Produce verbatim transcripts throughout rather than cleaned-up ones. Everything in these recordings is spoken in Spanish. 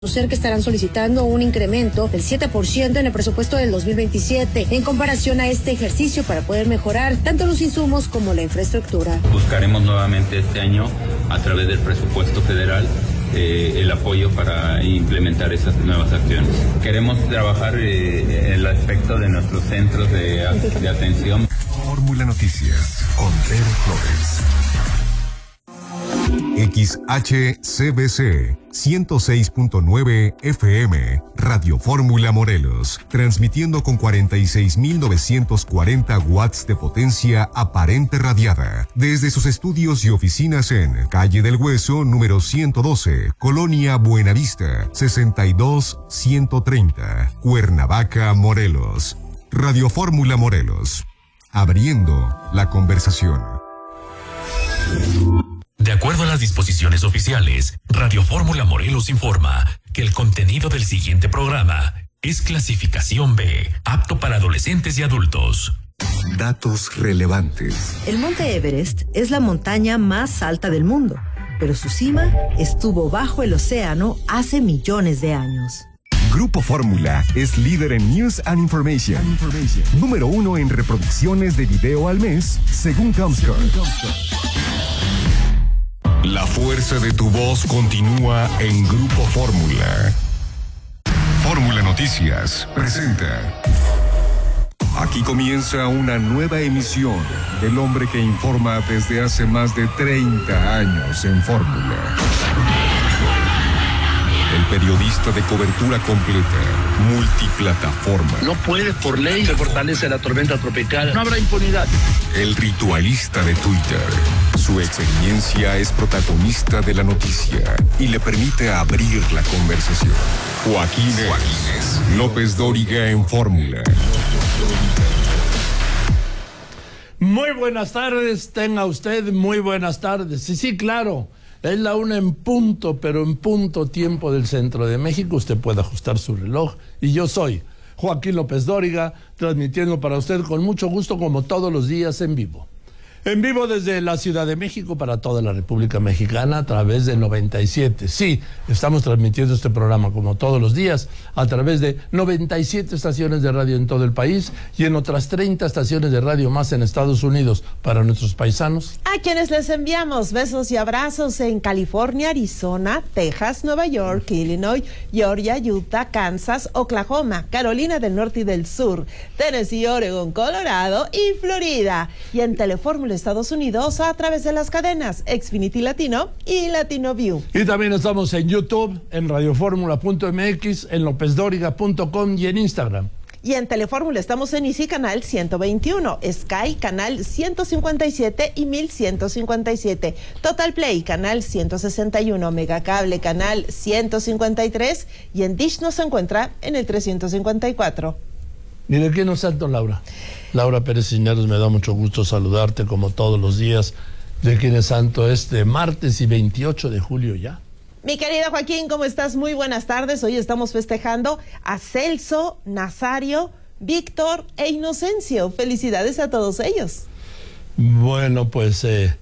Conocer que estarán solicitando un incremento del siete por ciento en el presupuesto del dos mil veintisiete en comparación a este ejercicio para poder mejorar tanto los insumos como la infraestructura. Buscaremos nuevamente este año a través del presupuesto federal eh, el apoyo para implementar esas nuevas acciones. Queremos trabajar eh, el aspecto de nuestros centros de, de atención. Fórmula Noticias con Tere Flores. X H C B C ciento seis punto nueve F M, Radio Fórmula Morelos, transmitiendo con cuarenta y seis mil novecientos cuarenta watts de potencia aparente radiada, desde sus estudios y oficinas en Calle del Hueso, número ciento doce, Colonia Buenavista, sesenta y dos ciento treinta, Cuernavaca, Morelos. Radio Fórmula Morelos, abriendo la conversación. De acuerdo a las disposiciones oficiales, Radio Fórmula Morelos informa que el contenido del siguiente programa es clasificación B, apto para adolescentes y adultos. Datos relevantes. El Monte Everest es la montaña más alta del mundo, pero su cima estuvo bajo el océano hace millones de años. Grupo Fórmula es líder en News and Information. And Information. Número uno en reproducciones de video al mes, según Comscore. La fuerza de tu voz continúa en Grupo Fórmula. Fórmula Noticias presenta. Aquí comienza una nueva emisión del hombre que informa desde hace más de treinta años en Fórmula. El periodista de cobertura completa, multiplataforma. No puede, por ley, se fortalece la tormenta tropical. No habrá impunidad. El ritualista de Twitter. Su experiencia es protagonista de la noticia y le permite abrir la conversación. Joaquín Joaquín López Dóriga en Fórmula. Muy buenas tardes, tenga usted muy buenas tardes. Sí, sí, claro. Es la una en punto, pero en punto tiempo del centro de México. Usted puede ajustar su reloj. Y yo soy Joaquín López Dóriga, transmitiendo para usted con mucho gusto, como todos los días, en vivo. En vivo desde la Ciudad de México para toda la República Mexicana a través de noventa y siete. Sí, estamos transmitiendo este programa como todos los días a través de noventa y siete estaciones de radio en todo el país y en otras treinta estaciones de radio más en Estados Unidos para nuestros paisanos. A quienes les enviamos besos y abrazos en California, Arizona, Texas, Nueva York, Illinois, Georgia, Utah, Kansas, Oklahoma, Carolina del Norte y del Sur, Tennessee, Oregon, Colorado y Florida. Y en Telefórmula Estados Unidos a través de las cadenas Xfinity Latino y Latino View. Y también estamos en YouTube, en radioformula punto m x, en lópez dóriga punto com y en Instagram. Y en Telefórmula estamos en Easy Canal ciento veintiuno, Sky Canal ciento cincuenta y siete y mil ciento cincuenta y siete, Total Play Canal ciento sesenta y uno, Megacable Canal ciento cincuenta y tres y en Dish nos encuentra en el trescientos cincuenta y cuatro. ¿Y de qué nos salto, Laura? Laura Pérez Cisneros, me da mucho gusto saludarte como todos los días. ¿De quién es santo este martes y veintiocho de julio ya? Mi querido Joaquín, ¿cómo estás? Muy buenas tardes. Hoy estamos festejando a Celso, Nazario, Víctor e Inocencio. Felicidades a todos ellos. Bueno, pues eh,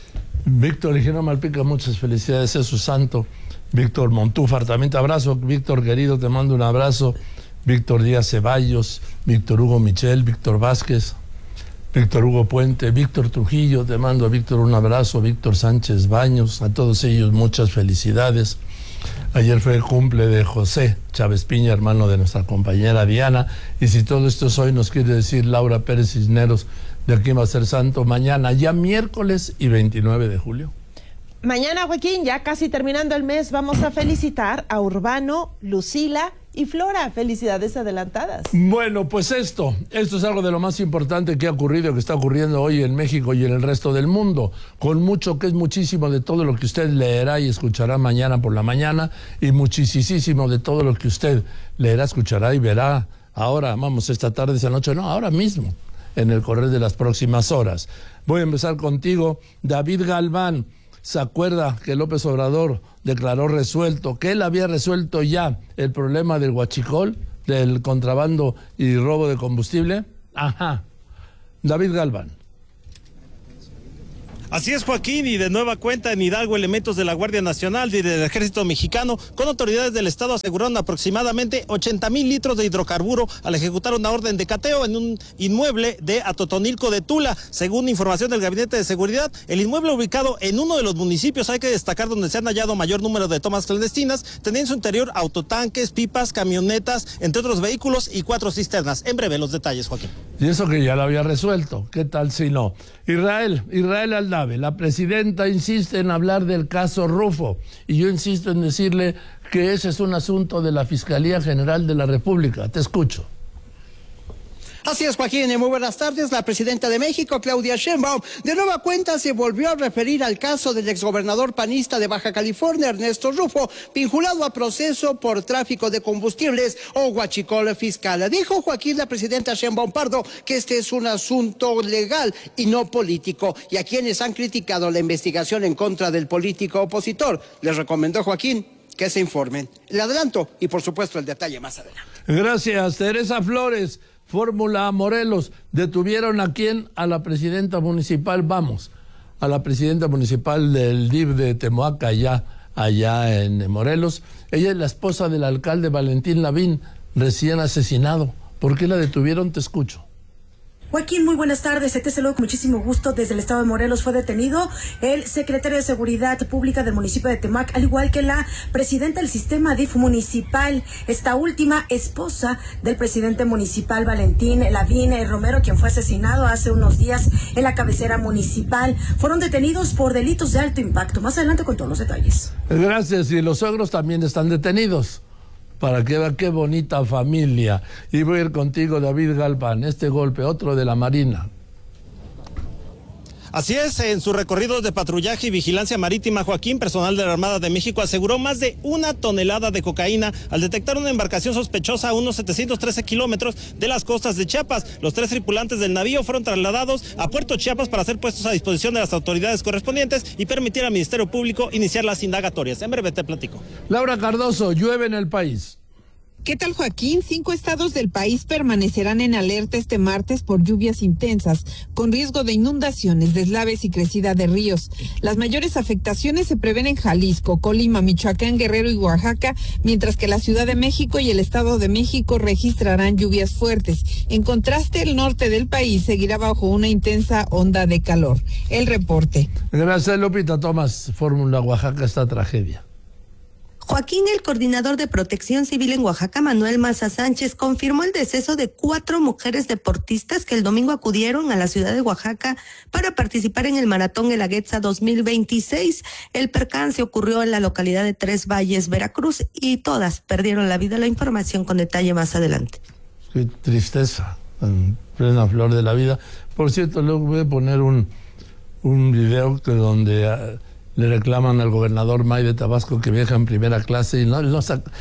Víctor Higino Malpica, muchas felicidades a su santo. Víctor Montúfar, también te abrazo. Víctor querido, te mando un abrazo. Víctor Díaz Ceballos, Víctor Hugo Michel, Víctor Vázquez, Víctor Hugo Puente, Víctor Trujillo, te mando a Víctor un abrazo, Víctor Sánchez Baños, a todos ellos muchas felicidades. Ayer fue el cumple de José Chávez Piña, hermano de nuestra compañera Diana, y si todo esto es hoy, nos quiere decir Laura Pérez Cisneros, de aquí va a ser santo mañana, ya miércoles y veintinueve de julio. Mañana, Joaquín, ya casi terminando el mes, vamos a felicitar a Urbano, Lucila y Flora. Felicidades adelantadas. Bueno, pues esto, esto es algo de lo más importante que ha ocurrido, que está ocurriendo hoy en México y en el resto del mundo, con mucho que es muchísimo de todo lo que usted leerá y escuchará mañana por la mañana, y muchísimo de todo lo que usted leerá, escuchará y verá ahora, vamos, esta tarde, esta noche, no, ahora mismo, en el correr de las próximas horas. Voy a empezar contigo, David Galván. ¿Se acuerda que López Obrador declaró resuelto, que él había resuelto ya el problema del huachicol, del contrabando y robo de combustible? Ajá. David Galván. Así es, Joaquín, y de nueva cuenta en Hidalgo, elementos de la Guardia Nacional y del Ejército Mexicano con autoridades del Estado aseguraron aproximadamente ochenta mil litros de hidrocarburo al ejecutar una orden de cateo en un inmueble de Atotonilco de Tula. Según información del Gabinete de Seguridad, el inmueble ubicado en uno de los municipios, hay que destacar, donde se han hallado mayor número de tomas clandestinas, tenía en su interior autotanques, pipas, camionetas, entre otros vehículos y cuatro cisternas. En breve los detalles, Joaquín. Y eso que ya lo había resuelto, ¿qué tal si no? Israel, Israel Aldave, la presidenta insiste en hablar del caso Rufo, y yo insisto en decirle que ese es un asunto de la Fiscalía General de la República. Te escucho. Así es, Joaquín, muy buenas tardes. La presidenta de México, Claudia Sheinbaum, de nueva cuenta se volvió a referir al caso del exgobernador panista de Baja California, Ernesto Rufo, vinculado a proceso por tráfico de combustibles o huachicol fiscal. Dijo Joaquín, la presidenta Sheinbaum Pardo, que este es un asunto legal y no político, y a quienes han criticado la investigación en contra del político opositor, les recomendó Joaquín que se informen. El adelanto y, por supuesto, el detalle más adelante. Gracias, Teresa Flores. Fórmula Morelos, detuvieron a quién, a la presidenta municipal, vamos, a la presidenta municipal del D I F de Temoaca, allá, allá en Morelos. Ella es la esposa del alcalde Valentín Lavín, recién asesinado. ¿Por qué la detuvieron? Te escucho. Joaquín, muy buenas tardes. Te saludo con muchísimo gusto. Desde el estado de Morelos fue detenido el secretario de Seguridad Pública del municipio de Temac, al igual que la presidenta del sistema D I F municipal, esta última esposa del presidente municipal Valentín Lavín Romero, quien fue asesinado hace unos días en la cabecera municipal. Fueron detenidos por delitos de alto impacto. Más adelante con todos los detalles. Gracias. Y los suegros también están detenidos. Para que vea qué bonita familia. Y voy a ir contigo, David Galván. Este golpe, otro de la Marina. Así es, en su recorrido de patrullaje y vigilancia marítima, Joaquín, personal de la Armada de México aseguró más de una tonelada de cocaína al detectar una embarcación sospechosa a unos setecientos trece kilómetros de las costas de Chiapas. Los tres tripulantes del navío fueron trasladados a Puerto Chiapas para ser puestos a disposición de las autoridades correspondientes y permitir al Ministerio Público iniciar las indagatorias. En breve te platico. Laura Cardoso, llueve en el país. ¿Qué tal, Joaquín? Cinco estados del país permanecerán en alerta este martes por lluvias intensas, con riesgo de inundaciones, deslaves y crecida de ríos. Las mayores afectaciones se prevén en Jalisco, Colima, Michoacán, Guerrero y Oaxaca, mientras que la Ciudad de México y el Estado de México registrarán lluvias fuertes. En contraste, el norte del país seguirá bajo una intensa onda de calor. El reporte. Gracias, Lupita. Tomás, Fórmula Oaxaca, esta tragedia. Joaquín, el coordinador de Protección Civil en Oaxaca, Manuel Maza Sánchez, confirmó el deceso de cuatro mujeres deportistas que el domingo acudieron a la ciudad de Oaxaca para participar en el Maratón Guelaguetza dos mil veintiséis. El percance ocurrió en la localidad de Tres Valles, Veracruz, y todas perdieron la vida. La información con detalle más adelante. Qué tristeza, en plena flor de la vida. Por cierto, luego voy a poner un, un video que donde... Uh, le reclaman al gobernador May de Tabasco que viaja en primera clase y, no, no,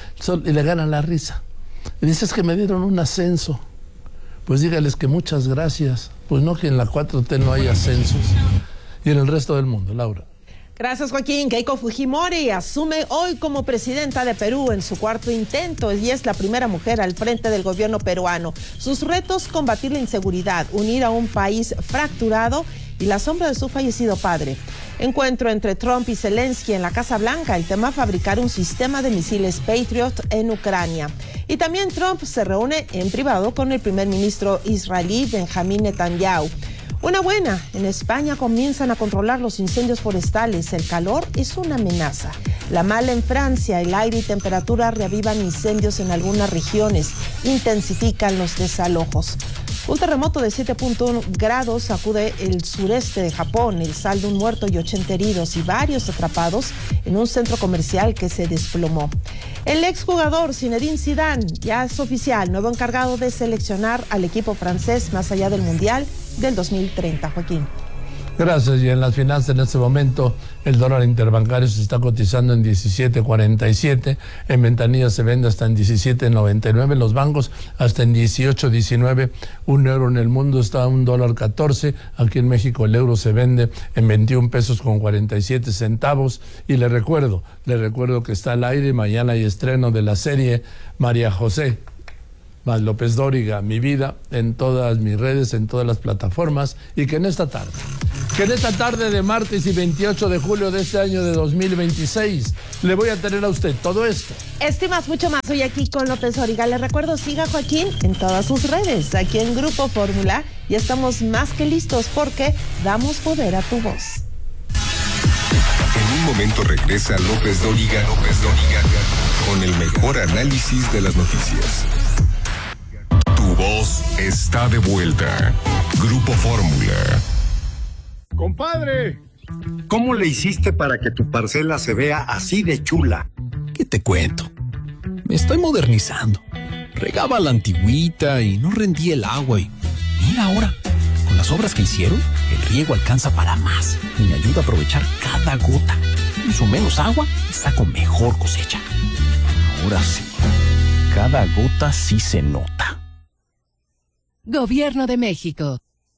y le ganan la risa. Y dices que me dieron un ascenso. Pues dígales que muchas gracias. Pues no, que en la cuatro T no hay ascensos. Y en el resto del mundo, Laura. Gracias, Joaquín. Keiko Fujimori asume hoy como presidenta de Perú en su cuarto intento y es la primera mujer al frente del gobierno peruano. Sus retos: combatir la inseguridad, unir a un país fracturado y la sombra de su fallecido padre. Encuentro entre Trump y Zelensky en la Casa Blanca. El tema: fabricar un sistema de misiles Patriot en Ucrania. Y también Trump se reúne en privado con el primer ministro israelí Benjamín Netanyahu. Una buena, en España comienzan a controlar los incendios forestales. El calor es una amenaza. La mala en Francia, el aire y temperatura reavivan incendios en algunas regiones, intensifican los desalojos. Un terremoto de siete punto uno grados sacude el sureste de Japón, el saldo un muerto y ochenta heridos y varios atrapados en un centro comercial que se desplomó. El exjugador Zinedine Zidane ya es oficial, nuevo encargado de seleccionar al equipo francés más allá del Mundial del dos mil treinta, Joaquín. Gracias. Y en las finanzas, en este momento, el dólar interbancario se está cotizando en diecisiete cuarenta y siete, en ventanilla se vende hasta en diecisiete noventa y nueve, los bancos hasta en dieciocho diecinueve, un euro en el mundo está a un dólar catorce, aquí en México el euro se vende en veintiún pesos con cuarenta y siete centavos, y le recuerdo, le recuerdo que está al aire, mañana hay estreno de la serie María José, más López Dóriga, mi vida, en todas mis redes, en todas las plataformas, y que en esta tarde, que en esta tarde de martes y veintiocho de julio de este año de dos mil veintiséis, le voy a tener a usted todo esto. Este más, mucho más, hoy aquí con López Dóriga. Les recuerdo, siga a Joaquín en todas sus redes, aquí en Grupo Fórmula, y estamos más que listos porque damos poder a tu voz. En un momento regresa López Dóriga, López Dóriga, con el mejor análisis de las noticias. Tu voz está de vuelta. Grupo Fórmula. Compadre, ¿cómo le hiciste para que tu parcela se vea así de chula? ¿Qué te cuento? Me estoy modernizando. Regaba la antigüita y no rendía el agua y mira ahora, con las obras que hicieron, el riego alcanza para más y me ayuda a aprovechar cada gota. Uso menos agua y saco mejor cosecha. Ahora sí, cada gota sí se nota. Gobierno de México.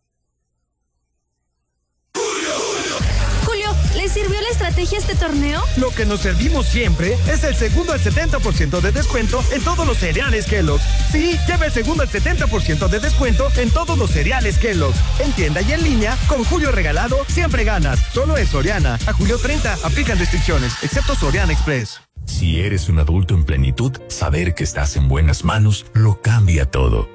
Julio, ¿le sirvió la estrategia este torneo? Lo que nos servimos siempre es el segundo al setenta por ciento de descuento en todos los cereales Kellogg's. Sí, lleva el segundo al setenta por ciento de descuento en todos los cereales Kellogg's. En tienda y en línea, con Julio Regalado siempre ganas. Solo es Soriana. A julio treinta aplican restricciones, excepto Soriana Express. Si eres un adulto en plenitud, saber que estás en buenas manos lo cambia todo.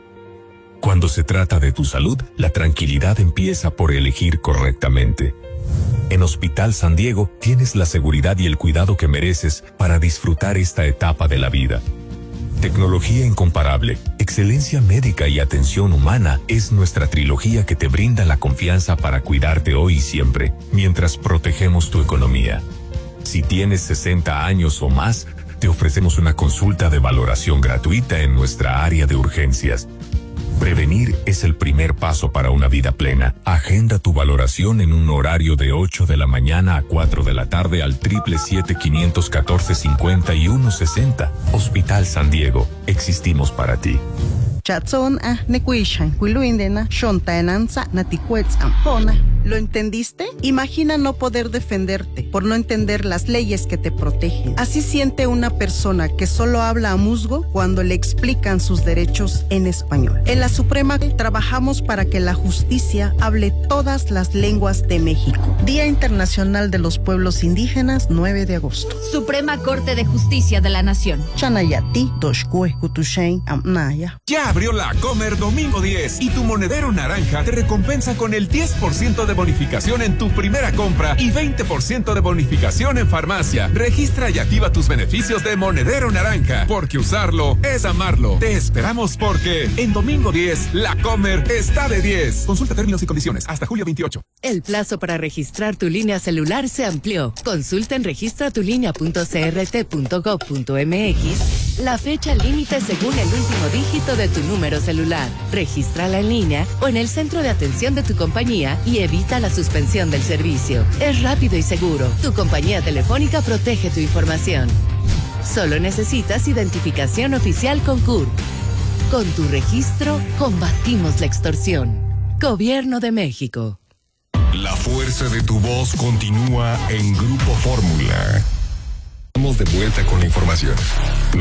Cuando se trata de tu salud, la tranquilidad empieza por elegir correctamente. En Hospital San Diego tienes la seguridad y el cuidado que mereces para disfrutar esta etapa de la vida. Tecnología incomparable, excelencia médica y atención humana es nuestra trilogía que te brinda la confianza para cuidarte hoy y siempre, mientras protegemos tu economía. Si tienes sesenta años o más, te ofrecemos una consulta de valoración gratuita en nuestra área de urgencias. Prevenir es el primer paso para una vida plena. Agenda tu valoración en un horario de ocho de la mañana a cuatro de la tarde al triple siete quinientos catorce cincuenta y uno sesenta. Hospital San Diego. Existimos para ti. Chatson a nekuishan, kuiluindena, shontaenanza, naticuetzam, pona. ¿Lo entendiste? Imagina no poder defenderte por no entender las leyes que te protegen. Así siente una persona que solo habla a musgo cuando le explican sus derechos en español. En la Suprema trabajamos para que la justicia hable todas las lenguas de México. Día Internacional de los Pueblos Indígenas, nueve de agosto. Suprema Corte de Justicia de la Nación. Chanayati, Doshkue, Kutushain, Amnaya. Ya abrió la Comer Domingo diez y tu monedero naranja te recompensa con el diez por ciento de bonificación en tu primera compra y veinte por ciento de bonificación en farmacia. Registra y activa tus beneficios de Monedero Naranja, porque usarlo es amarlo. Te esperamos porque en Domingo diez, la Comer está de diez. Consulta términos y condiciones hasta julio veintiocho. El plazo para registrar tu línea celular se amplió. Consulta en registra tu línea punto c r t punto gov punto m x la fecha límite según el último dígito de tu número celular. Regístrala en línea o en el centro de atención de tu compañía y evita la suspensión del servicio. Es rápido y seguro. Tu compañía telefónica protege tu información. Solo necesitas identificación oficial con C U R. Con tu registro, combatimos la extorsión. Gobierno de México. La fuerza de tu voz continúa en Grupo Fórmula. Estamos de vuelta con la información.